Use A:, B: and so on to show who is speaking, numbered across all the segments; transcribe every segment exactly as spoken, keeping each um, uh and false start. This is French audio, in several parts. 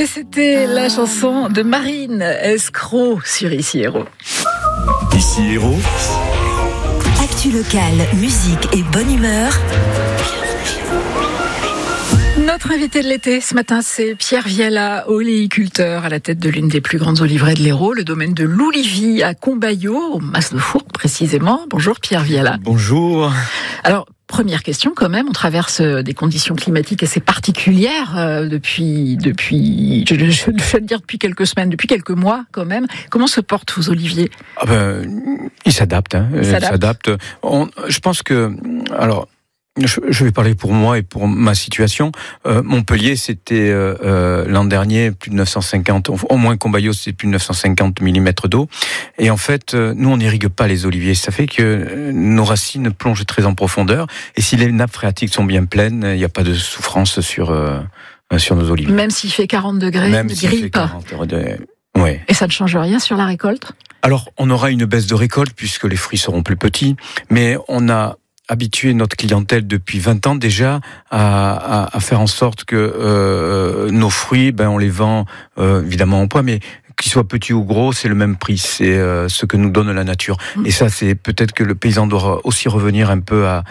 A: Et c'était la chanson de Marine Escroc sur Ici Héros.
B: Ici Héros.
C: Actu locale, musique et bonne humeur.
A: Notre invité de l'été ce matin, c'est Pierre Viala, oléiculteur à la tête de l'une des plus grandes oliveraies de l'Hérault, le domaine de l'Oulivie à Combaillot, au Mas-de-Fourques précisément. Bonjour Pierre Viala.
B: Bonjour.
A: Alors, première question quand même, on traverse des conditions climatiques assez particulières euh, depuis, depuis, je, je, je vais dire depuis quelques semaines, depuis quelques mois quand même. Comment se portent vos oliviers ?
B: Ah ben, ils s'adaptent. Hein. Ils
A: s'adaptent.
B: s'adaptent. On, je pense que, alors. Je vais parler pour moi et pour ma situation. Euh, Montpellier, c'était euh, euh, l'an dernier plus de neuf cent cinquante, au moins Combaillot, c'était plus de neuf cent cinquante millimètres d'eau. Et en fait, euh, nous, on n'irrigue pas les oliviers. Ça fait que nos racines plongent très en profondeur. Et si les nappes phréatiques sont bien pleines, il n'y a pas de souffrance sur euh, sur nos oliviers.
A: Même s'il fait quarante degrés,
B: Même
A: ne
B: s'il
A: grille
B: fait
A: pas.
B: quarante degrés. Ouais.
A: Et ça ne change rien sur la récolte ?
B: Alors, on aura une baisse de récolte puisque les fruits seront plus petits, mais on a habitué notre clientèle depuis vingt ans déjà à, à, à faire en sorte que euh, nos fruits, ben on les vend euh, évidemment en poids, mais qu'ils soient petits ou gros, c'est le même prix, c'est euh, ce que nous donne la nature. Et ça, c'est peut-être que le paysan doit aussi revenir un peu à,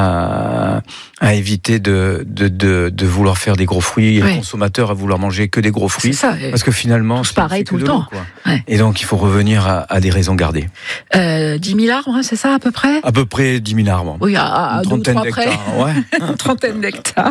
B: à, à éviter de, de, de, de vouloir faire des gros fruits, et oui. Le consommateur à vouloir manger que des gros fruits,
A: c'est ça,
B: parce que finalement,
A: c'est pareil tout le temps.
B: L'eau, ouais. Et donc, il faut revenir à, à des raisons gardées.
A: Euh, dix mille arbres, c'est ça à peu près ?
B: À peu près dix mille arbres.
A: Oui, à, à
B: une trentaine d'hectares. Ouais.
A: Une trentaine d'hectares.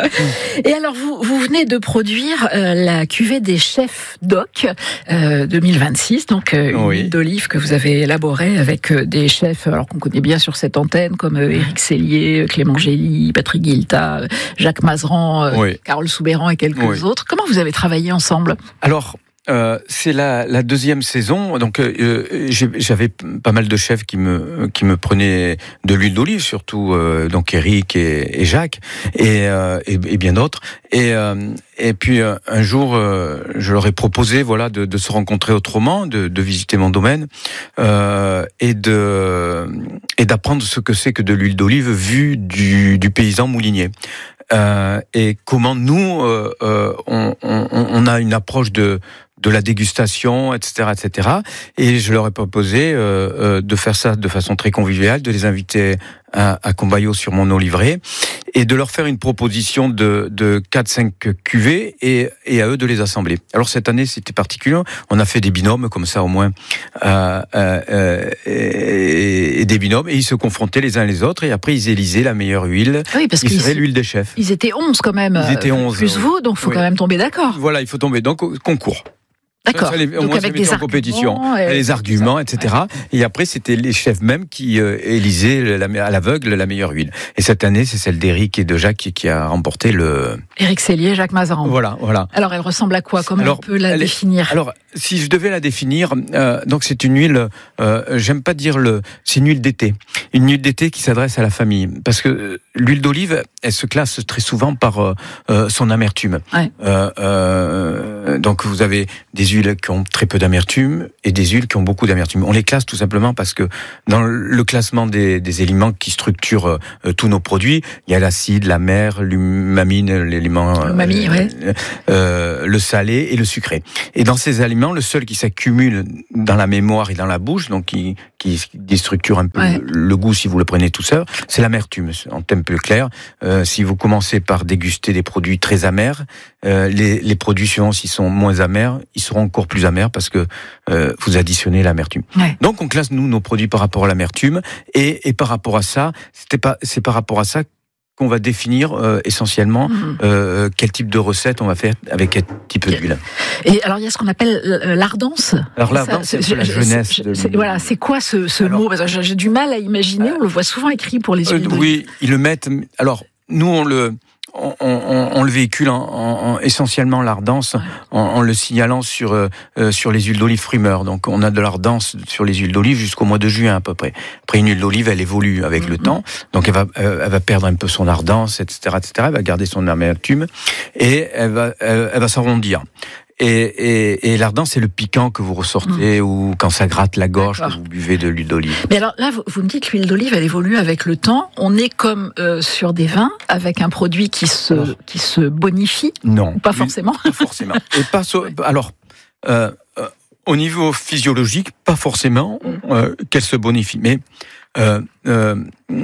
A: Et alors, vous, vous venez de produire euh, la cuvée des chefs d'Oc euh, deux mille vingt-six, donc euh, une
B: oui.
A: huile d'olive que vous avez élaborée avec euh, des chefs alors qu'on connaît bien sur cette antenne, comme euh, Éric Sellier, Clément Gély, Patrick Guilta, euh, Jacques Mazeran, euh,
B: oui.
A: Carole Soubeyran et quelques
B: oui.
A: autres. Comment vous avez travaillé ensemble ?
B: Alors, Euh, c'est la, la deuxième saison, donc euh, j'avais pas mal de chefs qui me qui me prenaient de l'huile d'olive, surtout euh, donc Eric et, et Jacques et, euh, et, et bien d'autres. Et euh, et puis euh, un jour, euh, je leur ai proposé voilà de, de se rencontrer autrement, de, de visiter mon domaine euh, et de et d'apprendre ce que c'est que de l'huile d'olive vue du, du paysan moulinier. Euh, et comment nous euh, euh, on, on, on a une approche de de la dégustation, et cetera, et cetera. Et je leur ai proposé euh, euh, de faire ça de façon très conviviale, de les inviter à, à Combaillot sur mon olivier et de leur faire une proposition de, de quatre cinq cuvées et, et à eux de les assembler. Alors cette année, c'était particulier. On a fait des binômes, comme ça au moins, euh, euh, et, et des binômes, et ils se confrontaient les uns les autres, et après ils élisaient la meilleure huile,
A: oui, parce
B: qui serait l'huile des chefs.
A: Ils étaient onze quand même,
B: ils étaient onze,
A: plus vous, donc il faut
B: oui.
A: quand même tomber d'accord.
B: Voilà, il faut tomber, donc concours.
A: D'accord.
B: Ça, les,
A: donc
B: moi,
A: avec des
B: en compétition,
A: et
B: les arguments, et cetera. Ouais. Et après, c'était les chefs mêmes qui euh, élisaient la, à l'aveugle la meilleure huile. Et cette année, c'est celle d'Éric et de Jacques qui, qui a remporté le.
A: Éric Sellier, Jacques Mazeran.
B: Voilà, voilà.
A: Alors, elle ressemble à quoi ? Comment
B: alors,
A: on peut la
B: elle est,
A: définir ?
B: Alors, si je devais la définir, euh, donc c'est une huile. Euh, j'aime pas dire le. C'est une huile d'été. Une huile d'été qui s'adresse à la famille, parce que euh, l'huile d'olive, elle se classe très souvent par euh, euh, son amertume.
A: Ouais.
B: Euh, euh, donc, vous avez des huiles qui ont très peu d'amertume et des huiles qui ont beaucoup d'amertume. On les classe tout simplement parce que dans le classement des, des éléments qui structurent euh, tous nos produits, il y a l'acide, la mer, l'umamine, l'élément,
A: L'umami,
B: euh,
A: ouais.
B: euh, le salé et le sucré. Et dans ces aliments, le seul qui s'accumule dans la mémoire et dans la bouche, donc qui, qui déstructure un peu ouais. le, le goût si vous le prenez tout seul, c'est l'amertume. En termes plus clairs, euh, si vous commencez par déguster des produits très amers, euh, les, les produits suivants, s'ils sont moins amers, ils seront encore plus amers parce que euh, vous additionnez l'amertume. Ouais. Donc on classe nous nos produits par rapport à l'amertume et, et par rapport à ça, c'était pas, c'est par rapport à ça qu'on va définir euh, essentiellement mmh. euh, quel type de recette on va faire avec quel type d'huile.
A: Et alors il y a ce qu'on appelle l'ardence.
B: Alors l'ardence, c'est, c'est la jeunesse.
A: C'est,
B: de
A: c'est, voilà, c'est quoi ce, ce alors, mot ? Parce que j'ai, j'ai du mal à imaginer. On le voit souvent écrit pour les huiles.
B: Euh, oui, ils le mettent. Alors nous on le. On, on, on le véhicule en, en, en essentiellement l'ardence ouais. en, en le signalant sur euh, sur les huiles d'olive frimeur. Donc on a de l'ardence sur les huiles d'olive jusqu'au mois de juin à peu près. Après une huile d'olive, elle évolue avec mm-hmm. le temps, donc elle va euh, elle va perdre un peu son ardence, et cetera, et cetera. Elle va garder son amertume et elle va elle, elle va s'arrondir. Et, et, et l'ardent, c'est le piquant que vous ressortez mmh. ou quand ça gratte la gorge, D'accord. que vous buvez de l'huile d'olive.
A: Mais alors là, vous, vous me dites que l'huile d'olive, elle évolue avec le temps. On est comme euh, sur des vins, avec un produit qui se, alors, qui se bonifie.
B: Non.
A: Ou pas forcément.
B: Pas forcément. Et pas so- alors, euh, euh, au niveau physiologique, pas forcément euh, qu'elle se bonifie. Mais euh, euh,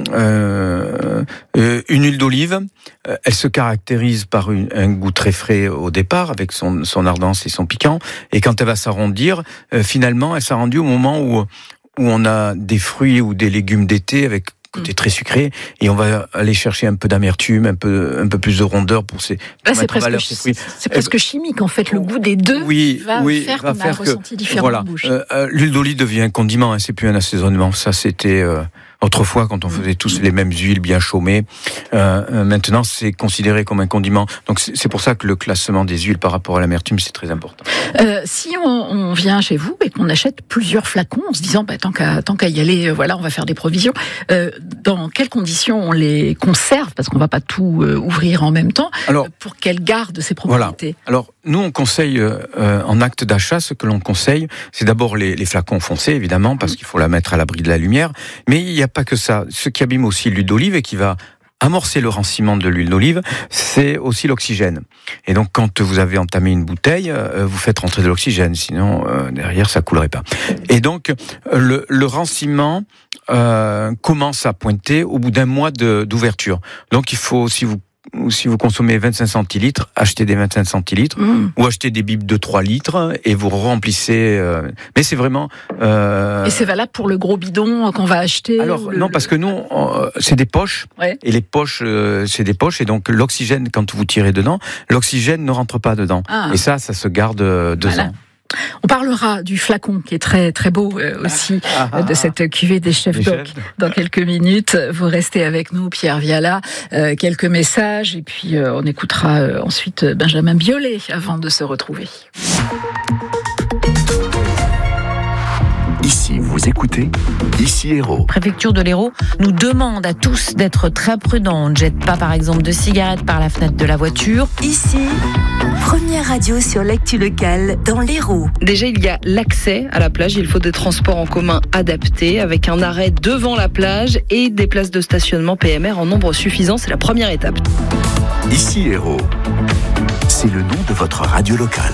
B: euh, euh, une huile d'olive, euh, elle se caractérise par une, un goût très frais au départ, avec son, son ardence et son piquant. Et quand elle va s'arrondir, euh, finalement, elle s'arrondit au moment où, où on a des fruits ou des légumes d'été avec côté très sucré, et on va aller chercher un peu d'amertume, un peu, un peu plus de rondeur pour ces.
A: Là, c'est presque, valeur, c'est, c'est presque chimique en fait. Le goût des deux
B: oui,
A: va
B: oui,
A: faire
B: va
A: qu'on
B: faire
A: a
B: que,
A: ressenti différents
B: voilà,
A: bouches.
B: Euh, euh, l'huile d'olive devient un condiment, hein, c'est plus un assaisonnement. Ça, c'était euh, autrefois quand on faisait tous les mêmes huiles bien chômées. Euh, euh, maintenant, c'est considéré comme un condiment. Donc, c'est, c'est pour ça que le classement des huiles par rapport à l'amertume, c'est très important.
A: Euh, si on, on vient chez vous et qu'on achète plusieurs flacons, en se disant bah, tant qu'à tant qu'à y aller, euh, voilà, on va faire des provisions. Euh, dans quelles conditions on les conserve, parce qu'on va pas tout euh, ouvrir en même temps, Alors, euh, pour qu'elles gardent ces propriétés.
B: Voilà. Alors, nous, on conseille, euh, en acte d'achat, ce que l'on conseille, c'est d'abord les, les flacons foncés, évidemment, parce mmh. qu'il faut la mettre à l'abri de la lumière, mais il n'y a pas que ça. Ce qui abîme aussi l'huile d'olive et qui va amorcer le ranciment de l'huile d'olive, c'est aussi l'oxygène. Et donc, quand vous avez entamé une bouteille, euh, vous faites rentrer de l'oxygène, sinon, euh, derrière, ça coulerait pas. Et donc, le, le ranciment euh, commence à pointer au bout d'un mois de, d'ouverture. Donc, il faut, si vous si vous consommez vingt-cinq centilitres, achetez des vingt-cinq centilitres, mmh. ou achetez des bibes de trois litres, et vous remplissez... Euh, mais c'est vraiment... Euh...
A: Et c'est valable pour le gros bidon qu'on va acheter?
B: Alors,
A: le,
B: non, parce que nous, on, c'est des poches,
A: ouais.
B: et les poches, euh, c'est des poches, et donc l'oxygène, quand vous tirez dedans, l'oxygène ne rentre pas dedans. Ah. Et ça, ça se garde euh, deux voilà. ans.
A: On parlera du flacon qui est très très beau euh, aussi ah, ah, de cette cuvée des chefs d'Oc dans quelques minutes. Vous restez avec nous, Pierre Viala. Euh, quelques messages et puis euh, on écoutera euh, ensuite Benjamin Biolay avant de se retrouver.
D: Ici, vous écoutez Ici Hérault.
E: Préfecture de l'Hérault nous demande à tous d'être très prudents. On ne jette pas, par exemple, de cigarettes par la fenêtre de la voiture.
C: Ici, première radio sur l'actu locale dans l'Hérault.
F: Déjà, il y a l'accès à la plage. Il faut des transports en commun adaptés, avec un arrêt devant la plage et des places de stationnement P M R en nombre suffisant. C'est la première étape.
D: Ici Hérault, c'est le nom de votre radio locale.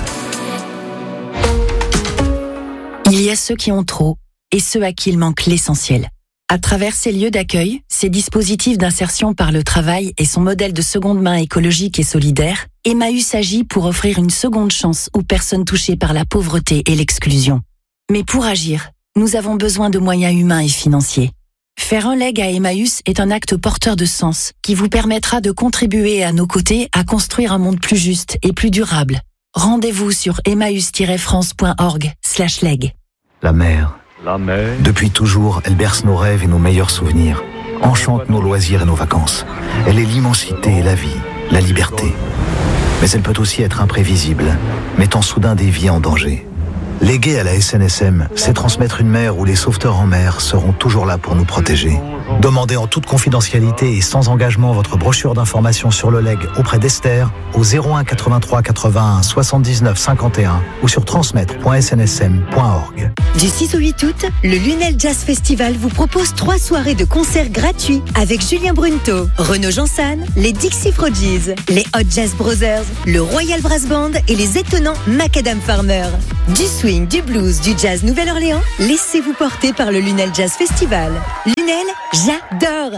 C: Il y a ceux qui ont trop et ceux à qui il manque l'essentiel. À travers ces lieux d'accueil, ces dispositifs d'insertion par le travail et son modèle de seconde main écologique et solidaire, Emmaüs agit pour offrir une seconde chance aux personnes touchées par la pauvreté et l'exclusion. Mais pour agir, nous avons besoin de moyens humains et financiers. Faire un leg à Emmaüs est un acte porteur de sens qui vous permettra de contribuer à nos côtés à construire un monde plus juste et plus durable. Rendez-vous sur emmaüs tiret france point org slash leg.
G: La mer. La mer. Depuis toujours, elle berce nos rêves et nos meilleurs souvenirs, enchante nos loisirs et nos vacances. Elle est l'immensité et la vie, la liberté. Mais elle peut aussi être imprévisible, mettant soudain des vies en danger. Léguer à la S N S M, c'est transmettre une mer où les sauveteurs en mer seront toujours là pour nous protéger. Demandez en toute confidentialité et sans engagement votre brochure d'information sur le leg auprès d'Esther au zéro un quatre-vingt-trois quatre-vingt-un soixante-dix-neuf cinquante et un ou sur transmettre point s n s m point org.
H: Du six au huit août, le Lunel Jazz Festival vous propose trois soirées de concerts gratuits avec Julien Brunto, Renaud Jansan, les Dixie Frogies, les Hot Jazz Brothers, le Royal Brass Band et les étonnants Macadam Farmer. Du swing, du blues, du jazz Nouvelle-Orléans, laissez-vous porter par le Lunel Jazz Festival. Lunel, j'adore!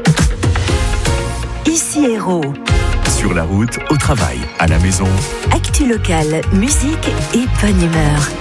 C: Ici Hérault.
D: Sur la route, au travail, à la maison.
C: Actu locale, musique et bonne humeur.